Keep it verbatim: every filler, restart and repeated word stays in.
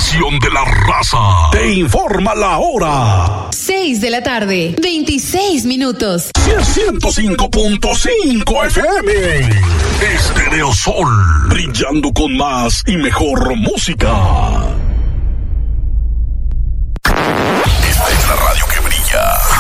estación de la raza. Te informa la hora. seis de la tarde, veintiséis minutos. ciento cinco punto cinco F M. Estéreo Sol. Brillando con más y mejor música. Esta es la radio que brilla.